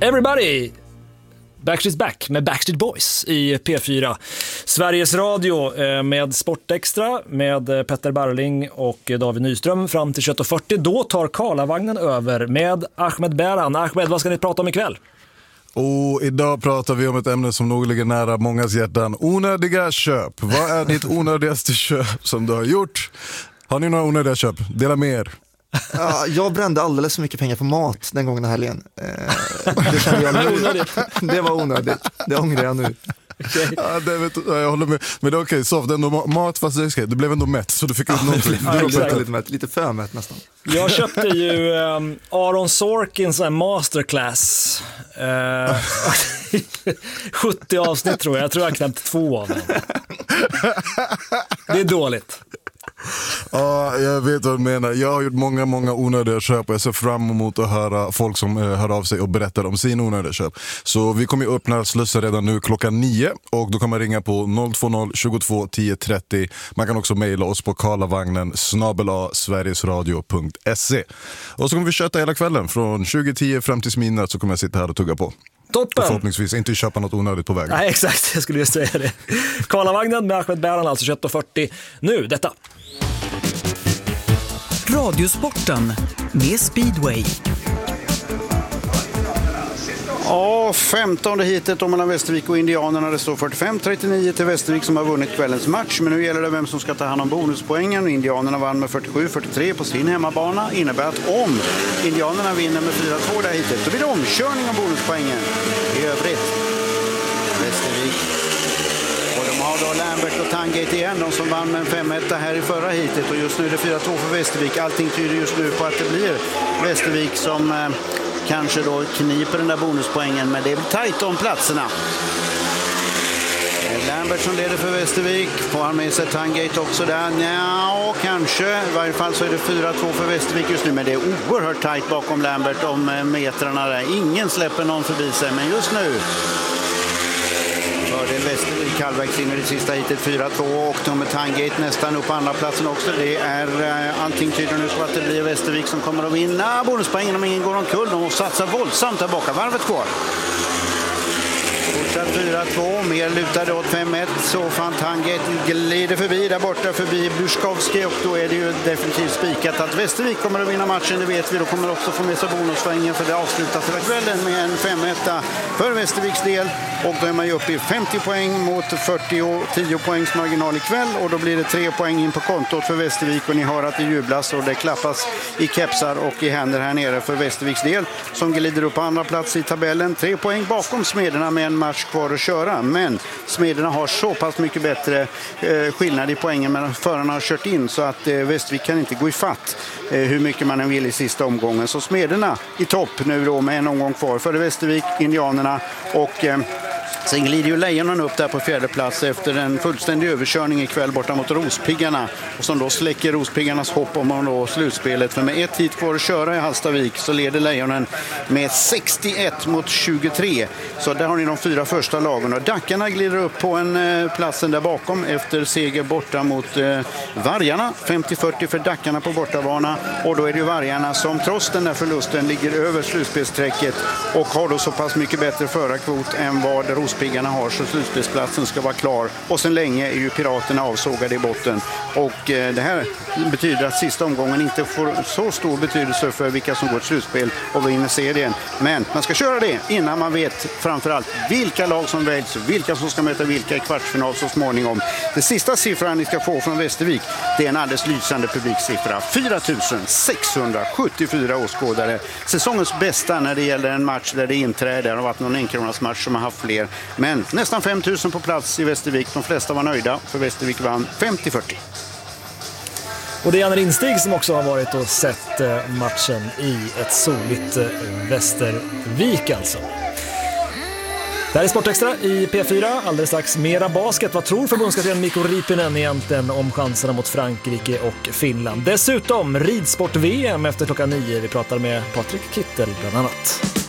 Everybody! Backstreet's Back med Backstreet Boys i P4. Sveriges Radio med Sportextra med Petter Barling och David Nyström fram till 21:40. Då tar Karlavagnen över med Ahmed Beran. Ahmed, vad ska ni prata om ikväll? Idag pratar vi om ett ämne som nog ligger nära mångas hjärtan. Onödiga köp. Vad är ditt onödigaste köp som du har gjort? Har ni några onödiga köp? Dela med er. Ja, jag brände alldeles för mycket pengar på mat den gången helgen. Det kände jag nu. Det var onödigt. Det ångrar jag nu. Okay. Ja, jag håller med. Men det är okej, soft. Ändå mat, fast det blev ändå mätt. Så du fick ut någonting. Lite för mätt nästan. Jag köpte ju Aaron Sorkins masterclass. 70 avsnitt tror jag. Jag tror jag knappt 2 av dem. Det är dåligt. Ja, jag vet vad du menar. Jag har gjort många onödiga köp och jag ser fram emot att höra folk som hör av sig och berättar om sin onödiga köp. Så vi kommer ju öppna slussar redan nu klockan 9 och då kan man ringa på 020 22 10 30. Man kan också mejla oss på karlavagnen@sverigesradio.se. Och så kommer vi köta hela kvällen från 20:10 fram till midnatt, så kommer jag sitta här och tugga på. Toppen. Förhoppningsvis inte köpa något onödigt på vägen. Nej, exakt, jag skulle ju säga det. Karlavagnen med Ahmed Beran, alltså 21:40. Nu, detta. Radiosporten med Speedway. Ja, 15:e hitet om mellan Västervik och Indianerna. Det står 45-39 till Västervik som har vunnit kvällens match. Men nu gäller det vem som ska ta hand om bonuspoängen. Indianerna vann med 47-43 på sin hemmabana. Innebär att om Indianerna vinner med 4-2 det här hitet, då blir det omkörning av bonuspoängen. I övrigt Västervik. Och de har då Lambert och Tangate igen, de som vann med en 5-1 här i förra hitet. Och just nu är det 4-2 för Västervik. Allting tyder just nu på att det blir Västervik som kanske då kniper den där bonuspoängen, men det är tajt om platserna. Lambert som leder för Västervik. Får han med sig Tangate också där? Ja, kanske. I varje fall så är det 4-2 för Västervik just nu, men det är oerhört tajt bakom Lambert om metrarna där. Ingen släpper någon förbi sig, men just nu fördel Västervik halvvägs in i det sista hitet 4-2 och Tommy Tangate nästan upp på andra platsen också. Det är allting tyder nu på att det blir Västervik som kommer att vinna bonuspoängen om ingen går omkull. De satsar våldsamt där baka. Varvet kvar. Fortsatt 4-2, mer lutade åt 5-1, så fan Tangate glider förbi där borta förbi Buskowski, och då är det ju definitivt spikat att Västervik kommer att vinna matchen, det vet vi. Då kommer också få med sig bonuspoängen, för det avslutas hela kvällen med en 5-1 för Västerviks del, och då är man ju uppe i 50 poäng mot 10 poängs marginal ikväll, och då blir det 3 poäng in på kontot för Västervik, och ni hör att det jublas och det klappas i kepsar och i händer här nere för Västerviks del, som glider upp på andra plats i tabellen, 3 poäng bakom Smederna med en match kvar att köra, men Smederna har så pass mycket bättre skillnad i poängen, men förarna har kört in så att Västervik kan inte gå i fatt hur mycket man än vill i sista omgången. Så Smederna i topp nu då med en omgång kvar för Västervik, Indianerna, och sen glider ju Lejonen upp där på 4:e plats efter en fullständig överkörning ikväll borta mot Rospiggarna, och som då släcker Rospiggarnas hopp om att nå slutspelet. För med ett hit kvar att köra i Hallstavik så leder Lejonen med 61 mot 23. Så där har ni de 4 första lagen, och Dackarna glider upp på en platsen där bakom efter seger borta mot Vargarna. 50-40 för Dackarna på bortabana, och då är det ju Vargarna som trots den där förlusten ligger över slutspelsträcket och har då så pass mycket bättre förarkvot än vad Rospiggarna har, så slutspelsplatsen ska vara klar. Och sen länge är ju Piraterna avsågade i botten, och det här betyder att sista omgången inte får så stor betydelse för vilka som går till slutspel och vinner serien. Men man ska köra det innan man vet framförallt vilka lag som väljs, vilka som ska möta vilka i kvartsfinal så småningom. Det sista siffran ni ska få från Västervik, det är en alldeles lysande publiksiffra. 4 674 åskådare. Säsongens bästa när det gäller en match där det inträder. Det har varit någon enkronans match som har haft fler. Men nästan 5 000 på plats i Västervik. De flesta var nöjda, för Västervik vann 50-40. Och det är Janne Rinstig som också har varit och sett matchen i ett soligt Västervik alltså. Det här är Sportextra i P4. Alldeles strax mera basket. Vad tror förbundskapten Mikko Riipinen egentligen om chanserna mot Frankrike och Finland? Dessutom ridsport-VM efter klockan 9. Vi pratar med Patrik Kittel bland annat.